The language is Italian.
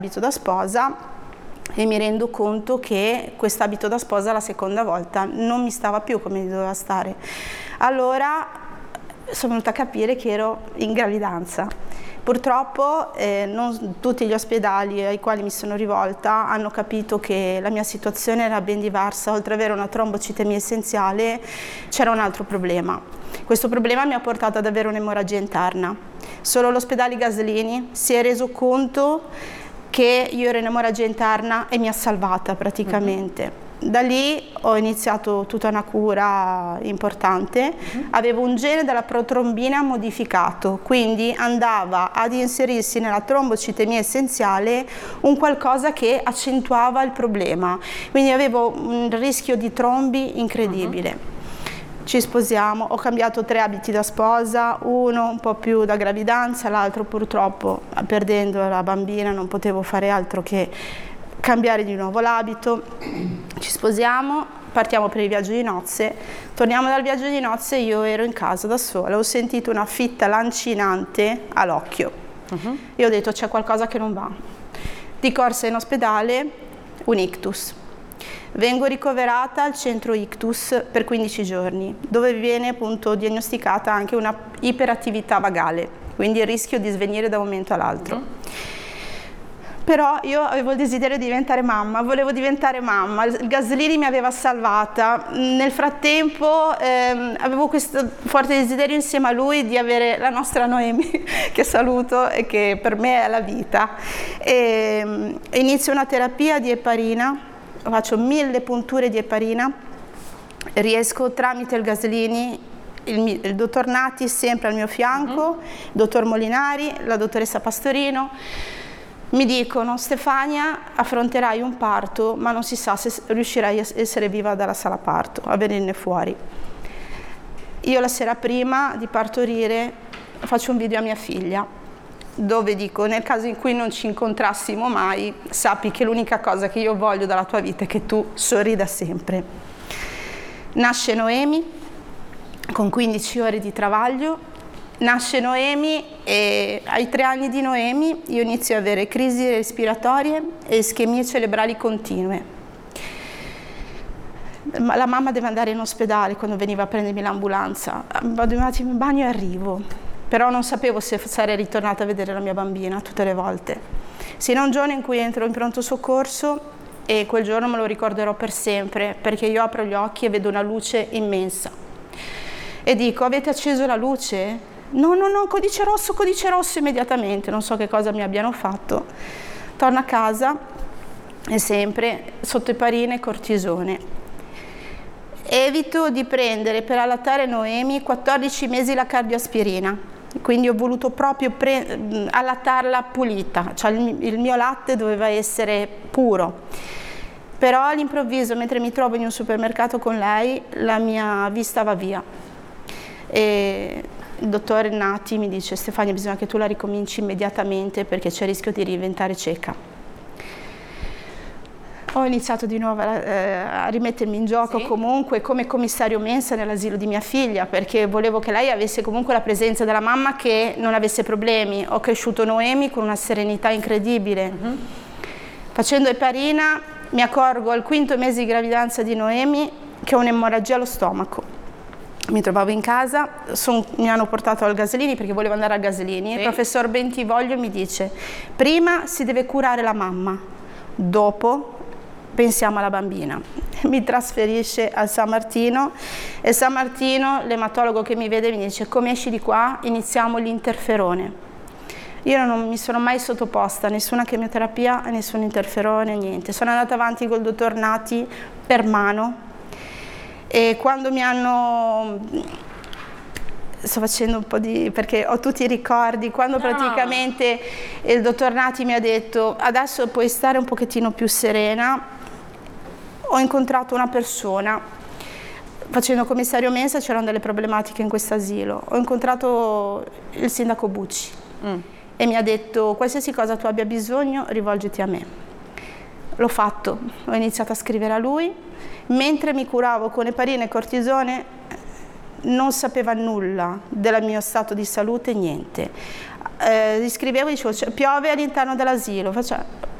abito da sposa e mi rendo conto che quest'abito da sposa la seconda volta non mi stava più come doveva stare. Allora sono venuta a capire che ero in gravidanza. Purtroppo non tutti gli ospedali ai quali mi sono rivolta hanno capito che la mia situazione era ben diversa. Oltre ad avere una trombocitemia essenziale c'era un altro problema. Questo problema mi ha portato ad avere un'emorragia interna. Solo l'ospedale Gaslini si è reso conto che io ero in emorragia interna e mi ha salvata praticamente. Da lì ho iniziato tutta una cura importante. Avevo un gene della protrombina modificato, quindi andava ad inserirsi nella trombocitemia essenziale un qualcosa che accentuava il problema, quindi avevo un rischio di trombi incredibile. Ci sposiamo, ho cambiato 3 abiti da sposa, uno un po' più da gravidanza, l'altro purtroppo perdendo la bambina non potevo fare altro che cambiare di nuovo l'abito. Ci sposiamo, partiamo per il viaggio di nozze, torniamo dal viaggio di nozze, io ero in casa da sola, ho sentito una fitta lancinante all'occhio. Io ho detto c'è qualcosa che non va. Di corsa in ospedale, un ictus. Vengo ricoverata al centro ictus per 15 giorni, dove viene appunto diagnosticata anche una iperattività vagale, quindi il rischio di svenire da un momento all'altro. Però io avevo il desiderio di diventare mamma, volevo diventare mamma, il Gaslini mi aveva salvata. Nel frattempo avevo questo forte desiderio insieme a lui di avere la nostra Noemi, che saluto e che per me è la vita. Inizio una terapia di eparina, faccio 1000 punture di eparina, riesco tramite il Gaslini, il dottor Nati sempre al mio fianco, il dottor Molinari, la dottoressa Pastorino, mi dicono: Stefania, affronterai un parto, ma non si sa se riuscirai a essere viva dalla sala parto, a venirne fuori. Io la sera prima di partorire faccio un video a mia figlia, dove dico: nel caso in cui non ci incontrassimo mai, sappi che l'unica cosa che io voglio dalla tua vita è che tu sorrida sempre. Nasce Noemi, con 15 ore di travaglio. Nasce Noemi e ai 3 anni di Noemi io inizio ad avere crisi respiratorie e ischemie cerebrali continue. La mamma deve andare in ospedale quando veniva a prendermi l'ambulanza. Vado un attimo in bagno e arrivo. Però non sapevo se sarei ritornata a vedere la mia bambina tutte le volte. Sino a un giorno in cui entro in pronto soccorso e quel giorno me lo ricorderò per sempre, perché io apro gli occhi e vedo una luce immensa. E dico: avete acceso la luce? No, codice rosso immediatamente, non so che cosa mi abbiano fatto. Torno a casa e sempre sotto eparina e cortisone. Evito di prendere per allattare Noemi 14 mesi la cardioaspirina, quindi ho voluto proprio allattarla pulita, cioè il mio latte doveva essere puro. Però all'improvviso, mentre mi trovo in un supermercato con lei, la mia vista va via. E il dottore Nati mi dice: Stefania, bisogna che tu la ricominci immediatamente perché c'è il rischio di diventare cieca. Ho iniziato di nuovo a rimettermi in gioco, sì, comunque come commissario mensa nell'asilo di mia figlia, perché volevo che lei avesse comunque la presenza della mamma, che non avesse problemi. Ho cresciuto Noemi con una serenità incredibile. Facendo eparina mi accorgo al 5° mese di gravidanza di Noemi che ho un'emorragia allo stomaco. Mi trovavo in casa, mi hanno portato al Gaslini perché volevo andare al Gaslini. Sì. Il professor Bentivoglio mi dice: prima si deve curare la mamma, dopo pensiamo alla bambina. Mi trasferisce al San Martino e San Martino, l'ematologo che mi vede, mi dice: come esci di qua iniziamo l'interferone. Io non mi sono mai sottoposta a nessuna chemioterapia, a nessun interferone, niente. Sono andata avanti col dottor Nati per mano. E quando mi hanno, sto facendo un po' di, perché ho tutti i ricordi, quando praticamente il dottor Nati mi ha detto: adesso puoi stare un pochettino più serena, ho incontrato una persona, facendo commissario mensa c'erano delle problematiche in questo asilo, ho incontrato il sindaco Bucci e mi ha detto: qualsiasi cosa tu abbia bisogno rivolgiti a me. L'ho fatto, ho iniziato a scrivere a lui. Mentre mi curavo con eparina e cortisone non sapeva nulla del mio stato di salute, niente. gli scrivevo e dicevo, piove all'interno dell'asilo,